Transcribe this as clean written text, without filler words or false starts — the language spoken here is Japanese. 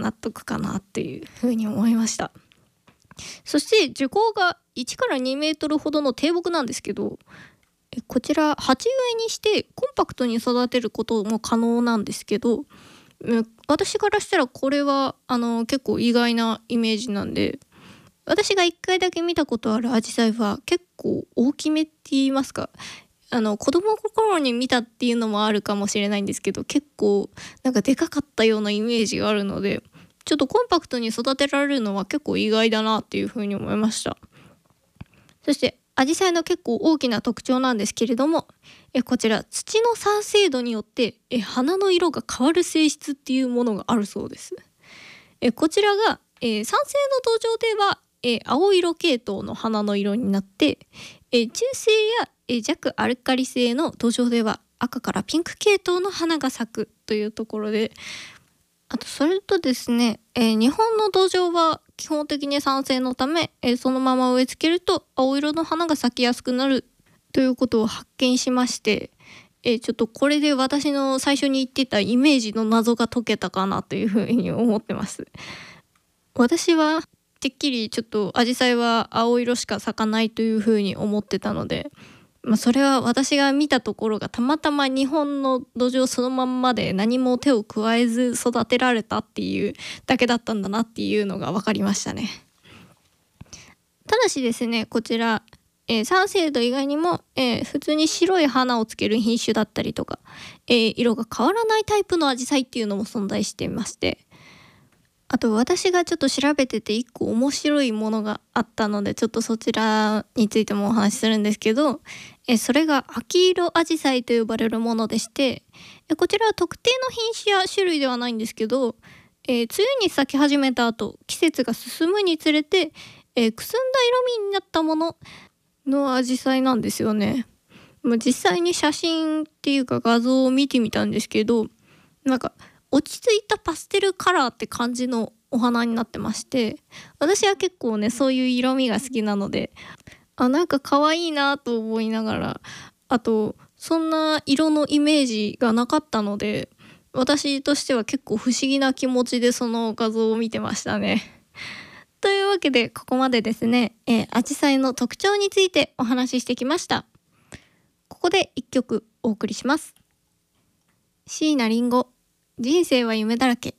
納得かなっていうふうに思いました。そして樹高が1から2メートルほどの低木なんですけど、こちら鉢植えにしてコンパクトに育てることも可能なんですけど、私からしたらこれは結構意外なイメージなんで、私が1回だけ見たことあるアジサイは結構大きめって言いますか、子供の頃に見たっていうのもあるかもしれないんですけど、結構なんかでかかったようなイメージがあるので、ちょっとコンパクトに育てられるのは結構意外だなっていうふうに思いました。そしてアジサイの結構大きな特徴なんですけれども、こちら土の酸性度によって花の色が変わる性質っていうものがあるそうです。こちらが、酸性の土壌では、青色系統の花の色になって、中性や、弱アルカリ性の土壌では赤からピンク系統の花が咲くというところで、あとそれとですね、日本の土壌は基本的に酸性のため、そのまま植え付けると青色の花が咲きやすくなるということを発見しまして、ちょっとこれで私の最初に言ってたイメージの謎が解けたかなというふうに思ってます。私はてっきりちょっとアジサイは青色しか咲かないというふうに思ってたので、それは私が見たところがたまたま日本の土壌そのまんまで何も手を加えず育てられたっていうだけだったんだなっていうのが分かりましたね。ただしですね、こちら、酸性度以外にも、普通に白い花をつける品種だったりとか、色が変わらないタイプのアジサイっていうのも存在していまして、あと私がちょっと調べてて一個面白いものがあったので、ちょっとそちらについてもお話しするんですけど、それが秋色アジサイと呼ばれるものでして、こちらは特定の品種や種類ではないんですけど、梅雨に咲き始めた後季節が進むにつれて、くすんだ色味になったもののアジサイなんですよね。実際に写真っていうか画像を見てみたんですけど、なんか落ち着いたパステルカラーって感じのお花になってまして、私は結構ねそういう色味が好きなので、なんか可愛いなと思いながら、あとそんな色のイメージがなかったので、私としては結構不思議な気持ちでその画像を見てましたね。というわけでここまでですね、アジサイの特徴についてお話ししてきました。ここで一曲お送りします。椎名林檎、人生は夢だらけ。